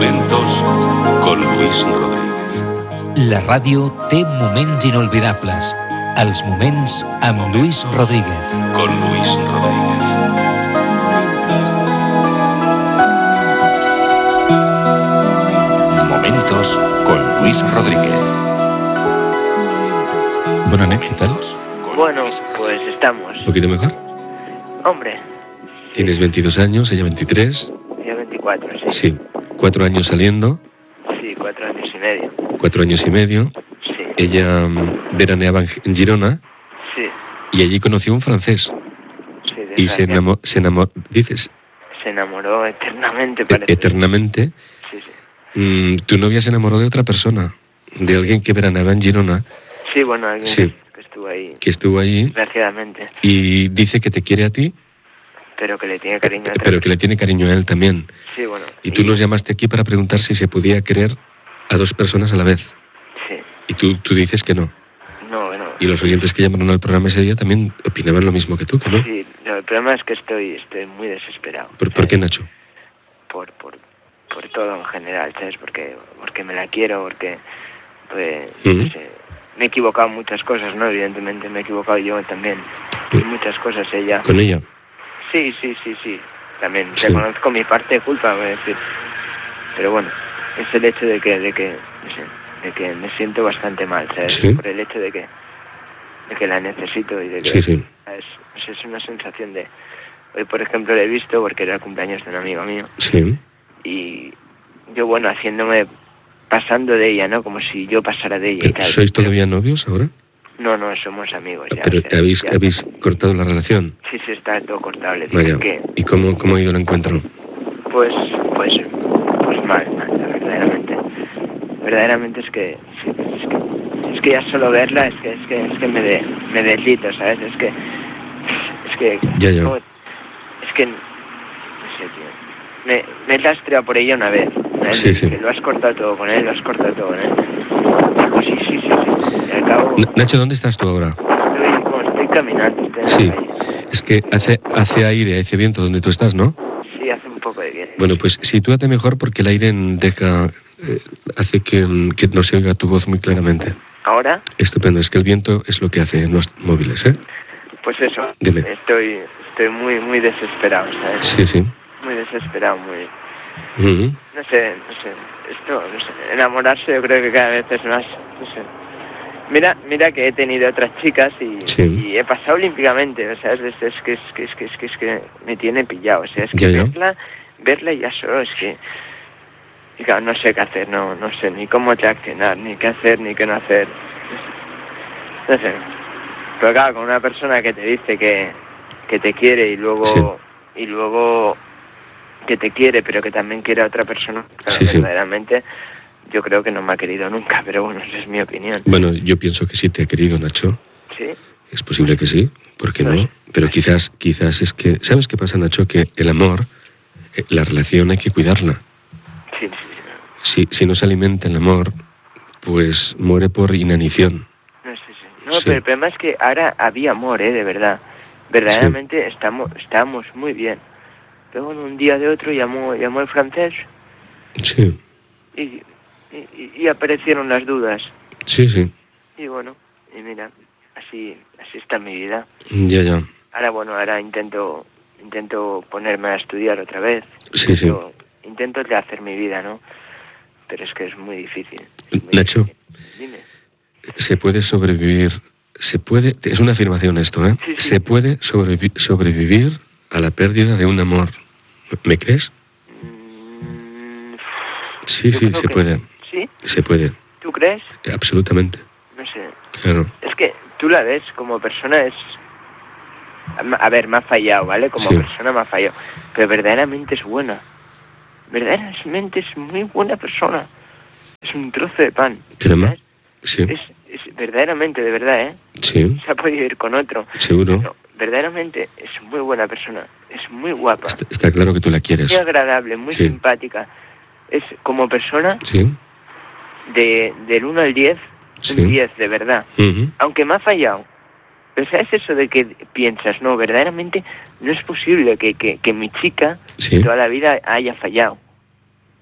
Momentos con Luis Rodríguez. La ràdio té moments inolvidables. Els moments amb Luis Rodríguez. Con Luis Rodríguez. Momentos con Luis Rodríguez. Bueno, Anet, ¿qué tal? Bueno, pues estamos. ¿Un poquito mejor? Hombre. Tienes 22 años, ella 23. Yo 24, sí. Sí. 4 años saliendo. Sí, 4 años y medio. 4 años y medio. Sí. Ella veraneaba en Girona. Sí. Y allí conoció a un francés. Sí, de Y Francia. se enamoró, dices, Se enamoró eternamente, parece. eternamente. Sí, sí. Tu novia se enamoró de otra persona, de alguien que veraneaba en Girona, Sí, bueno, alguien Sí. que estuvo ahí, que estuvo allí desgraciadamente, y dice que te quiere a ti, pero que le tiene cariño a otra pero que le tiene cariño a él también. Sí, bueno. Y tú nos llamaste aquí para preguntar si se podía querer a dos personas a la vez. Sí. Y tú dices que no. No, bueno. Y los oyentes que llamaron al programa ese día también opinaban lo mismo que tú, que no. Sí, no, el problema es que estoy muy desesperado. ¿Por qué, Nacho? Por todo en general, ¿sabes? Porque me la quiero, porque pues, no sé, me he equivocado en muchas cosas, ¿no? Evidentemente me he equivocado yo también en muchas cosas ella. ¿Con ella? Sí. También Sí. reconozco mi parte de culpa, voy a decir. Pero bueno, es el hecho de que no sé, de que me siento bastante mal, ¿sabes? Sí. Por el hecho de que la necesito y de que Sí. es una sensación de... Hoy, por ejemplo, le he visto porque era el cumpleaños de un amigo mío. Sí. Y yo, bueno, pasando de ella, ¿no? Como si yo pasara de ella y tal. ¿Sois todavía novios ahora? No, somos amigos ya. Pero o sea, habéis ya- cortado la relación. Sí, está todo cortado. Le Vaya. dije que, ¿Y cómo ha ido el encuentro? pues mal, verdaderamente. Verdaderamente es que ya solo verla es que me deslito, ¿sabes? Es que Ya. ¿cómo? Es que no sé, tío. Me he rastreado por ella una vez. Sí. Que lo has cortado todo con él. Digo, sí. Y al cabo Nacho, ¿dónde estás tú ahora? estoy caminando. Estoy en Sí. la calle. Es que hace aire, hace viento donde tú estás, ¿no? Sí, hace un poco de bien. Bueno, pues sitúate mejor porque el aire hace que no se oiga tu voz muy claramente. ¿Ahora? Estupendo, es que el viento es lo que hace en los móviles, ¿eh? Pues eso. Dime. Estoy muy desesperado, ¿sabes? Sí. Muy desesperado, muy... Ujú. No sé, esto, no sé, enamorarse yo creo que cada vez es más, no sé. Mira que he tenido otras chicas Sí. y he pasado olímpicamente, o sea, es que me tiene pillado, o sea, es que Ya. verla y ya solo es que, y claro, no sé qué hacer, no sé ni cómo reaccionar, ni qué hacer, ni qué no hacer, no sé. Pero claro, con una persona que te dice que te quiere y luego que te quiere, pero que también quiere a otra persona, claro, Sí. verdaderamente, yo creo que no me ha querido nunca, pero bueno, esa es mi opinión. Bueno, yo pienso que sí te ha querido, Nacho. ¿Sí? Es posible que sí, ¿por qué no? Pues- Pero quizás es que... ¿Sabes qué pasa, Nacho? Que el amor, la relación hay que cuidarla. Sí. Si no se alimenta el amor, pues muere por inanición. No, sí. No, Sí. pero el problema es que ahora había amor, de verdad. Verdaderamente estábamos muy bien. Pero bueno, un día de otro llamó el francés Sí. y aparecieron las dudas. Sí. Y bueno, y mira, así está mi vida. Ya. Ahora intento ponerme a estudiar otra vez. Sí. Intento hacer mi vida, ¿no? Pero es que es muy difícil. Nacho, Dime. se puede sobrevivir... Es una afirmación esto, ¿eh? Sí. Se puede sobrevivir a la pérdida de un amor. ¿Me crees? Sí, Yo creo se que- puede. ¿Sí? Se puede, ¿Tú crees? absolutamente. No sé. Claro. Es que tú la ves como persona es... A ver, me ha fallado, ¿vale? Como Sí. persona me ha fallado. Pero verdaderamente es buena. Verdaderamente es muy buena persona. Es un trozo de pan. ¿Crema? ¿sabes? Sí. Es verdaderamente, de verdad, ¿eh? Sí, Se ha podido ir con otro. seguro. Pero verdaderamente es muy buena persona. Es muy guapa. Está claro que tú la quieres. Muy agradable, muy Sí. simpática. Es como persona Sí. del 1 al 10, Sí. un 10, de verdad. Ujú. Aunque me ha fallado. Pero ¿sabes eso de que piensas? No, verdaderamente no es posible que mi chica Sí. toda la vida haya fallado.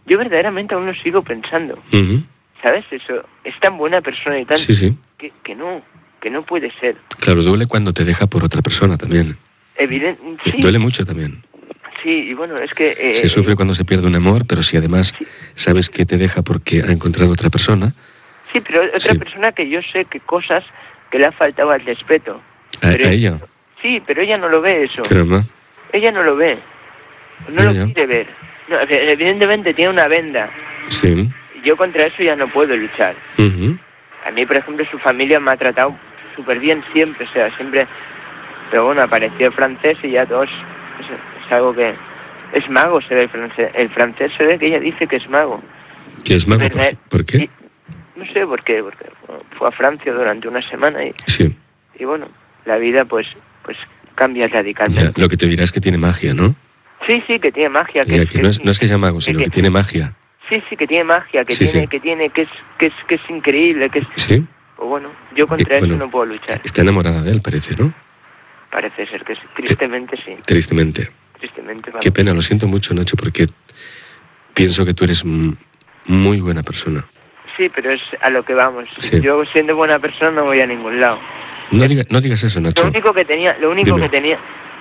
yo verdaderamente aún lo sigo pensando. Ujú. ¿Sabes? Eso, es tan buena persona y tal, Sí, sí. que no puede ser. Claro, duele cuando te deja por otra persona también. Evidente, sí. Duele mucho también. Sí, y bueno, es que... Se sufre cuando se pierde un amor, pero si además sí. sabes que te deja porque ha encontrado otra persona, Sí, pero otra Sí. persona que yo sé que cosas que le ha faltado al respeto. a Pero ella, Sí, pero ella no lo ve eso. caramba, Ella no lo ve. No Ya, lo ya. quiere ver. No, evidentemente tiene una venda. sí. Y yo contra eso ya no puedo luchar. Ujú. A mí, por ejemplo, su familia me ha tratado súper bien siempre, o sea, siempre... Pero bueno, apareció el francés y ya todos... Es algo que... Es mago, se ve el francés. El francés se ve que ella dice que es mago. ¿Qué es mago? ¿Verdad? ¿Por qué? Y- no sé por qué, porque bueno, fue a Francia durante una semana Sí, y bueno, la vida pues cambia ya, radicalmente. lo que te dirá es que tiene magia, ¿no? Sí, que tiene magia. Ya, que no es que sea mago, sino que tiene magia. Sí, que tiene magia, que Sí, tiene, sí. que es increíble, que es... Sí, Pues bueno, yo contra bueno, eso no puedo luchar. está enamorada de él, parece, ¿no? Parece ser que sí. Tristemente sí. Tristemente. Tristemente. Vamos. Qué pena, lo siento mucho, Nacho, porque pienso que tú eres muy buena persona. Sí, pero es a lo que vamos. Sí. Yo siendo buena persona no voy a ningún lado. No digas eso, Lo Nacho. único que tenía... Dime.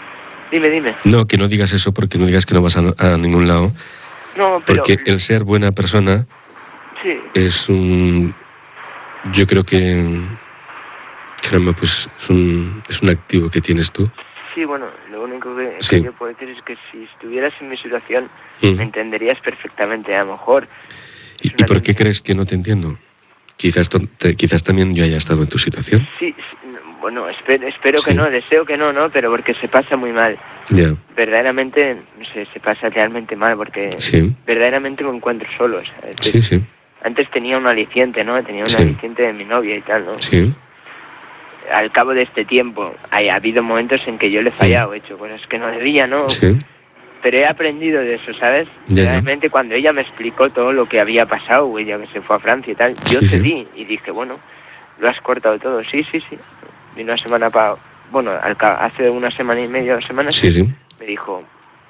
Dime. No, que no digas eso porque no digas que no vas a ningún lado. No, pero... Porque el ser buena persona Sí. es un... Yo creo que... Caramba, pues es un activo que tienes tú. Sí, bueno, lo único que Sí. yo puedo decir es que si estuvieras en mi situación Mm. me entenderías perfectamente. A lo mejor... ¿Y por qué crees que no te entiendo? Quizás también yo haya estado en tu situación. Sí, bueno, espero Sí. que no, deseo que no, pero porque se pasa muy mal. Ya, Verdaderamente, no sé, se pasa realmente mal porque sí, verdaderamente me encuentro solo. ¿Sabes? sí, Antes tenía un aliciente, ¿no? Tenía un Sí. aliciente de mi novia y tal, ¿no? sí, Al cabo de este tiempo ha habido momentos en que yo le he fallado, he hecho cosas que no debía, ¿no? sí, Pero he aprendido de eso, ¿sabes? Ya. Realmente cuando ella me explicó todo lo que había pasado, ella que se fue a Francia y tal, yo Sí, sí. cedí y dije, bueno, lo has cortado todo. Sí. Y una semana hace una semana y media, 2 semanas, sí. me dijo,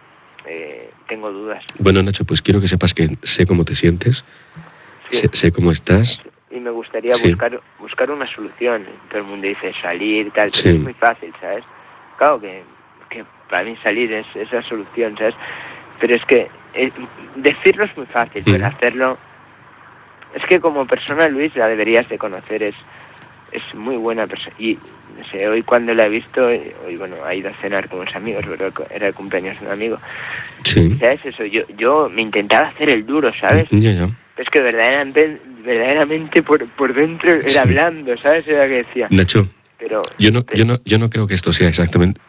tengo dudas. Bueno, Nacho, pues quiero que sepas que sé cómo te sientes, Sí. sé cómo estás. Y me gustaría Sí. buscar una solución. Todo el mundo dice salir y tal, pero Sí. es muy fácil, ¿sabes? Claro que para mí salir es la solución, ¿sabes? Pero es que decirlo es muy fácil, pero hacerlo... Es que como persona, Luis, la deberías de conocer, es muy buena persona. Y no sé, hoy cuando la he visto, hoy bueno, ha ido a cenar con unos amigos, pero era el cumpleaños de un amigo. Sí, ¿Sabes eso? Yo me intentaba hacer el duro, ¿sabes? ya. Es que verdaderamente por dentro era Sí. hablando, ¿sabes? Era que decía. Nacho, Pero... yo no creo que esto sea exactamente...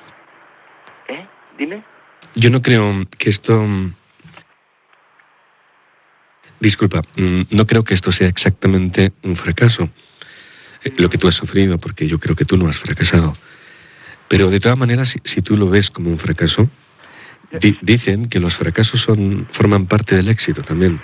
¿Eh? Dime. Yo no creo que esto... Disculpa, no creo que esto sea exactamente un fracaso, lo que tú has sufrido, porque yo creo que tú no has fracasado. Pero de todas maneras, si tú lo ves como un fracaso, dicen que los fracasos forman parte del éxito también.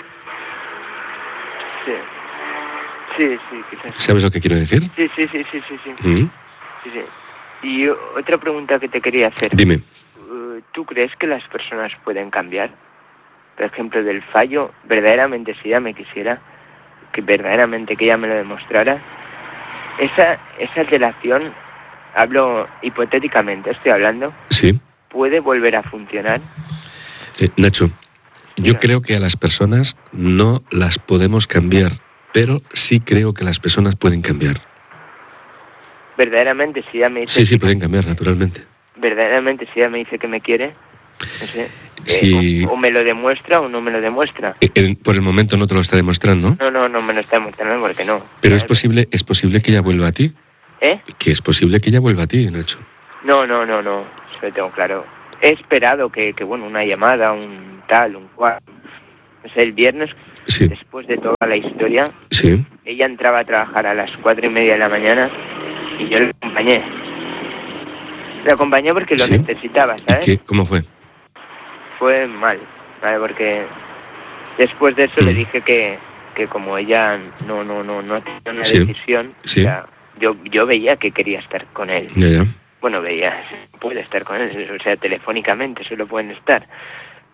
Sí, quizás. ¿Sabes lo que quiero decir? Sí. ¿Mm? Sí. Y otra pregunta que te quería hacer. Dime. ¿Tú crees que las personas pueden cambiar? Por ejemplo, del fallo, verdaderamente, si ella me quisiera, que verdaderamente que ella me lo demostrara, esa relación, hablo hipotéticamente, estoy hablando, Sí. ¿puede volver a funcionar? Nacho, yo Diga. creo que a las personas no las podemos cambiar, pero sí creo que las personas pueden cambiar. Verdaderamente, si ella me dice... Sí, pueden cambiar, naturalmente. Verdaderamente, si ella me dice que me quiere, no sé, Sí. o me lo demuestra o no me lo demuestra. Por el momento no te lo está demostrando, No me lo está demostrando porque no. pero es posible que ella vuelva a ti. ¿Eh? Que es posible que ella vuelva a ti, Nacho. No, eso lo tengo claro. He esperado que bueno, una llamada, un tal, un cual. No sé, el viernes, Sí, después de toda la historia, sí, ella entraba a trabajar a las 4:30 de la mañana y yo le acompañé. Le acompañé porque lo Sí. necesitaba, ¿Y ¿sabes? cómo fue? Fue mal, ¿vale? Porque después de eso le dije que como ella no tenía una Sí. decisión, Sí. o sea, yo veía que quería estar con él. Ya. Bueno, veía, puede estar con él, o sea, telefónicamente solo pueden estar.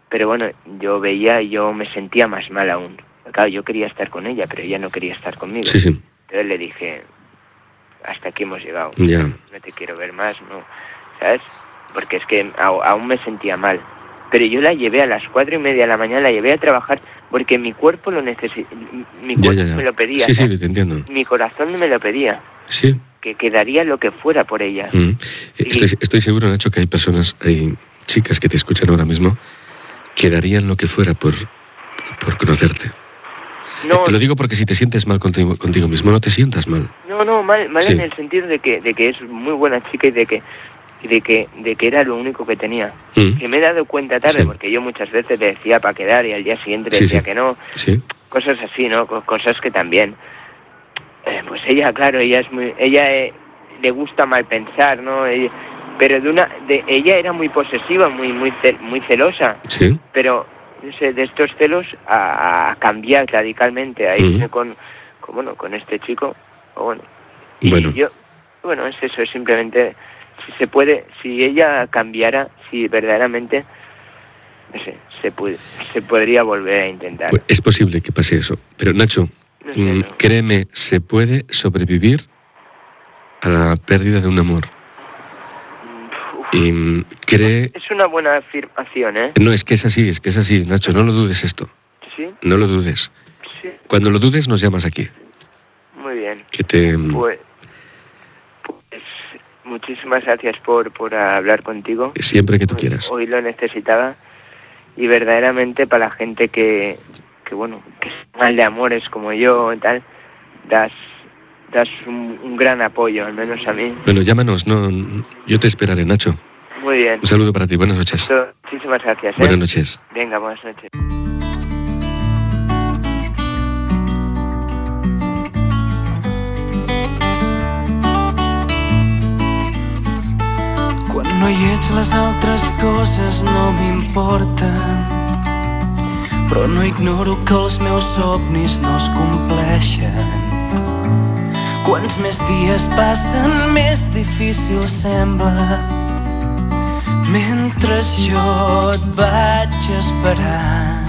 Pero bueno, yo veía y yo me sentía más mal aún. Claro, yo quería estar con ella, pero ella no quería estar conmigo. Sí. Entonces le dije, hasta aquí hemos llegado. Ya. No te quiero ver más, ¿no? ¿Sabes? Porque es que aún me sentía mal. Pero yo la llevé a las 4:30 de la mañana, la llevé a trabajar porque mi cuerpo lo necesitaba. Mi cuerpo me lo pedía. Sí, ¿sabes? te entiendo. Mi corazón me lo pedía. Sí. Que daría lo que fuera por ella. Estoy seguro, Nacho, que hay chicas que te escuchan ahora mismo, que darían lo que fuera por conocerte. No, Lo digo porque si te sientes mal contigo mismo, no te sientas mal. No, mal Sí. en el sentido de que es muy buena chica y de que era lo único que tenía. Que me he dado cuenta tarde, Sí. porque yo muchas veces le decía para quedar y al día siguiente le Sí, decía sí. que no. Sí. Cosas así, ¿no? Cosas que también. Pues ella, claro, ella le gusta mal pensar, ¿no? Pero ella era muy posesiva, muy celosa. Sí. Pero no sé, de estos celos a cambiar radicalmente, a irme con este chico. Y Bueno. es eso, es simplemente, si se puede, si ella cambiara, si verdaderamente, no sé, se podría volver a intentar. Pues es posible que pase eso. Pero, Nacho, No sé, no. créeme, se puede sobrevivir a la pérdida de un amor. Y Es una buena afirmación, ¿eh? No, es que es así, Nacho, no lo dudes esto. ¿Sí? No lo dudes. Sí, Cuando lo dudes, nos llamas aquí. muy bien. Que te... Pues muchísimas gracias por hablar contigo. Siempre que tú quieras. Hoy lo necesitaba. Y verdaderamente para la gente que es mal de amores como yo y tal, das un gran apoyo, al menos a mí. Bueno, llámanos, yo te esperaré, Nacho. Muy bien. Un saludo para ti, buenas noches. Muchísimas gracias. Buenas noches. Venga, buenas noches. Quan no hi ets les altres coses no m'importen, però no ignoro que els meus somnis no es compleixen. Quants més dies passen, més difícil sembla, mentre jo et vaig esperant.